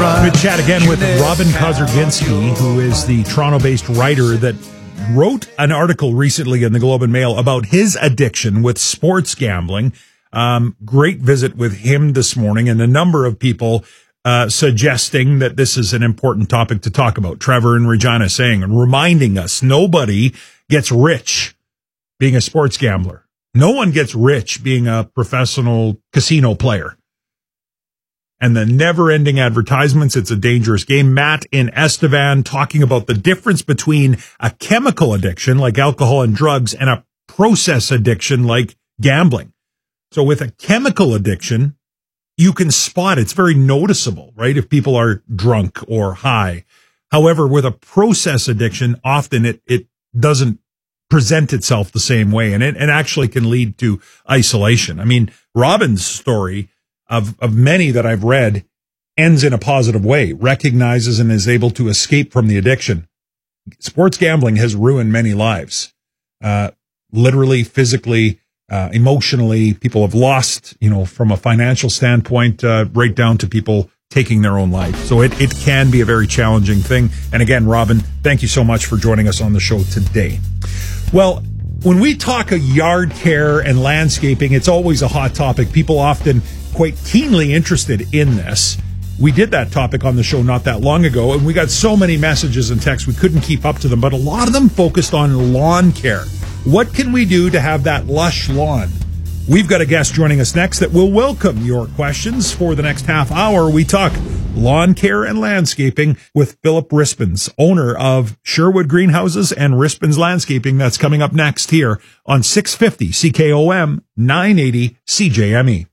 Good chat again with Robin Kozerginski, who is the Toronto-based writer that wrote an article recently in the Globe and Mail about his addiction with sports gambling. Great visit with him this morning, and a number of people suggesting that this is an important topic to talk about. Trevor and Regina saying and reminding us nobody gets rich being a sports gambler. No one gets rich being a professional casino player. And the never-ending advertisements, it's a dangerous game. Matt in Estevan talking about the difference between a chemical addiction like alcohol and drugs and a process addiction like gambling. So with a chemical addiction, you can spot it's very noticeable, right? If people are drunk or high. However, with a process addiction, often it doesn't present itself the same way, and it actually can lead to isolation. I mean, Robin's story of many that I've read ends in a positive way, recognizes and is able to escape from the addiction. Sports gambling has ruined many lives, literally, physically, emotionally. People have lost, from a financial standpoint, right down to people taking their own life. So it can be a very challenging thing. And again, Robin, thank you so much for joining us on the show today. Well, when we talk of yard care and landscaping, it's always a hot topic. People often quite keenly interested in this. We did that topic on the show not that long ago, and we got so many messages and texts we couldn't keep up to them, but a lot of them focused on lawn care. What can we do to have that lush lawn? We've got a guest joining us next that will welcome your questions. For the next half hour, we talk lawn care and landscaping with Philip Rispens, owner of Sherwood Greenhouses and Rispens Landscaping. That's coming up next here on 650 CKOM 980 CJME.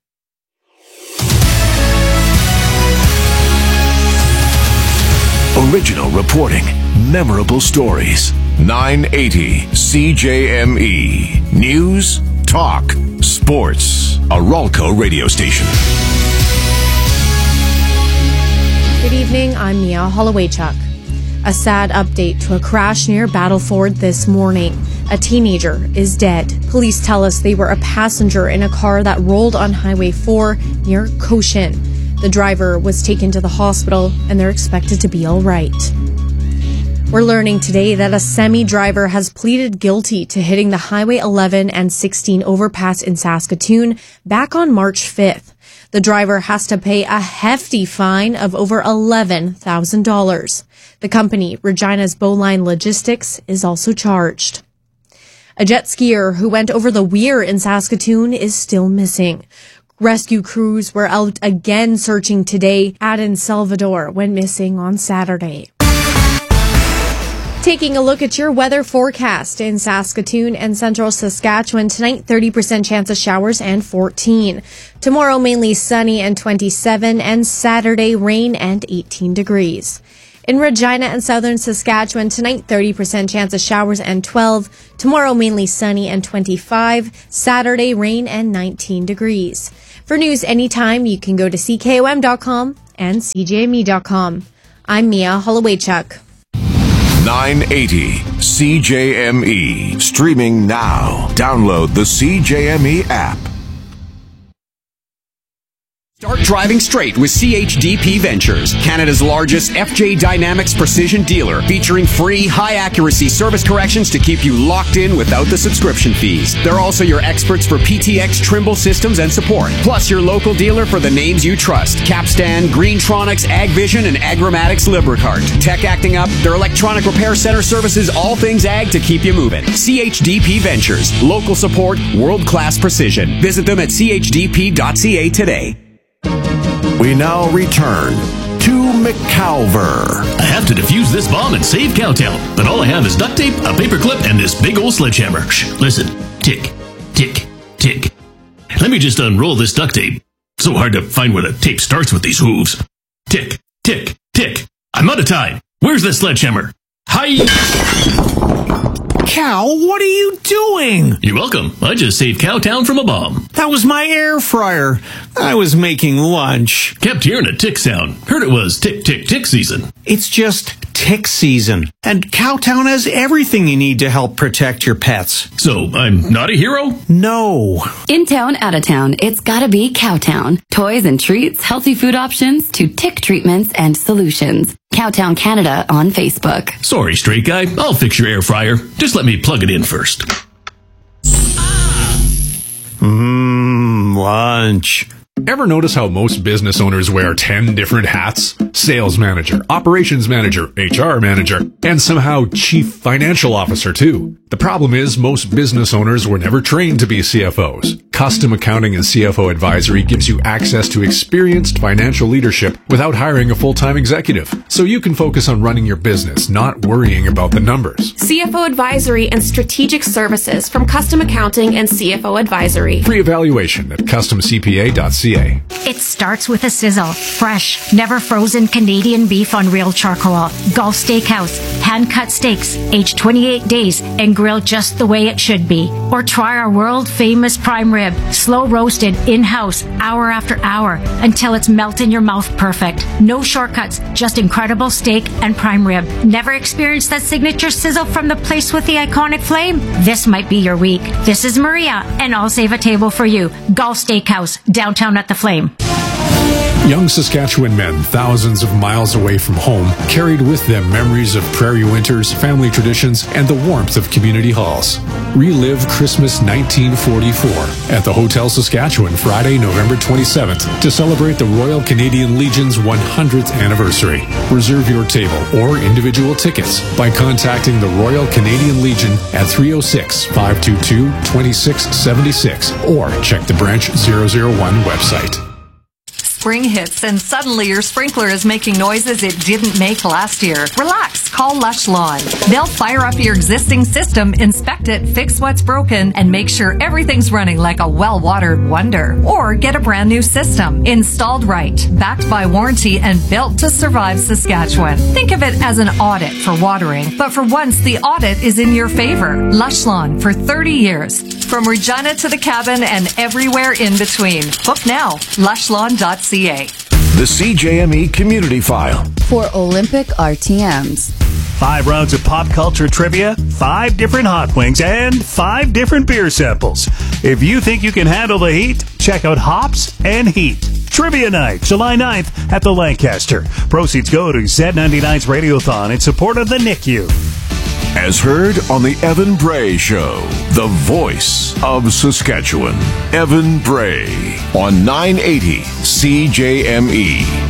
Original reporting, memorable stories. 980 CJME. News, talk, sports. A Ralco radio station. Good evening, I'm Mia Hollowaychuk. A sad update to a crash near Battleford this morning. A teenager is dead. Police tell us they were a passenger in a car that rolled on Highway 4 near Cochin. The driver was taken to the hospital and they're expected to be all right. We're learning today that a semi-driver has pleaded guilty to hitting the Highway 11 and 16 overpass in Saskatoon back on March 5th. The driver has to pay a hefty fine of over $11,000. The company, Regina's Bowline Logistics, is also charged. A jet skier who went over the weir in Saskatoon is still missing. Rescue crews were out again searching today. Aden Salvador went missing on Saturday. Taking a look at your weather forecast in Saskatoon and central Saskatchewan tonight, 30% chance of showers and 14. Tomorrow, mainly sunny and 27, and Saturday, rain and 18 degrees. In Regina and southern Saskatchewan tonight, 30% chance of showers and 12. Tomorrow, mainly sunny and 25. Saturday, rain and 19 degrees. For news anytime, you can go to CKOM.com and CJME.com. I'm Mia Hollowaychuk. 980 CJME. Streaming now. Download the CJME app. Start driving straight with CHDP Ventures, Canada's largest FJ Dynamics precision dealer, featuring free, high-accuracy service corrections to keep you locked in without the subscription fees. They're also your experts for PTX Trimble systems and support, plus your local dealer for the names you trust: Capstan, Greentronics, AgVision, and Agramatics Lubricart. Tech acting up, their electronic repair center services all things ag to keep you moving. CHDP Ventures, local support, world-class precision. Visit them at chdp.ca today. We now return to McCalver. I have to defuse this bomb and save Cowtown, but all I have is duct tape, a paper clip, and this big old sledgehammer. Shh, listen. Tick, tick, tick. Let me just unroll this duct tape. So hard to find where the tape starts with these hooves. Tick, tick, tick. I'm out of time. Where's the sledgehammer? Hi! Cal, what are you doing? You're welcome. I just saved Cowtown from a bomb. That was my air fryer. I was making lunch. Kept hearing a tick sound. Heard it was tick, tick, tick season. It's just tick season, and Cowtown has everything you need to help protect your pets. So I'm not a hero? No. In town, out of town, it's gotta be Cowtown. Toys and treats, healthy food options, to tick treatments and solutions. Cowtown Canada on Facebook. Sorry, straight guy. I'll fix your air fryer. Just let me plug it in first. Lunch. Ever notice how most business owners wear 10 different hats? Sales manager, operations manager, HR manager, and somehow chief financial officer too. The problem is most business owners were never trained to be CFOs. Custom Accounting and CFO Advisory gives you access to experienced financial leadership without hiring a full-time executive. So you can focus on running your business, not worrying about the numbers. CFO Advisory and Strategic Services from Custom Accounting and CFO Advisory. Free evaluation at customcpa.ca. It starts with a sizzle. Fresh, never frozen Canadian beef on real charcoal. Gulf Steakhouse. Hand-cut steaks, aged 28 days and grilled just the way it should be. Or try our world-famous prime rib. Slow roasted, in-house, hour after hour, until it's melt in your mouth perfect. No shortcuts, just incredible steak and prime rib. Never experienced that signature sizzle from the place with the iconic flame? This might be your week. This is Maria, and I'll save a table for you. Gulf Steakhouse, downtown at the Flame. Young Saskatchewan men, thousands of miles away from home, carried with them memories of prairie winters, family traditions, and the warmth of community halls. Relive Christmas 1944 at the Hotel Saskatchewan Friday, November 27th to celebrate the Royal Canadian Legion's 100th anniversary. Reserve your table or individual tickets by contacting the Royal Canadian Legion at 306-522-2676 or check the Branch 001 website. Spring hits and suddenly your sprinkler is making noises it didn't make last year. Relax, call Lush Lawn. They'll fire up your existing system, inspect it, fix what's broken, and make sure everything's running like a well-watered wonder. Or get a brand new system, installed right, backed by warranty, and built to survive Saskatchewan. Think of it as an audit for watering, but for once the audit is in your favor. Lush Lawn for 30 years. From Regina to the cabin and everywhere in between. Book now, lushlawn.ca. The CJME Community File. For Olympic RTMs. 5 rounds of pop culture trivia, 5 different hot wings, and 5 different beer samples. If you think you can handle the heat, check out Hops and Heat. Trivia Night, July 9th at the Lancaster. Proceeds go to Z99's Radiothon in support of the NICU. As heard on the Evan Bray Show, the voice of Saskatchewan. Evan Bray on 980 CJME.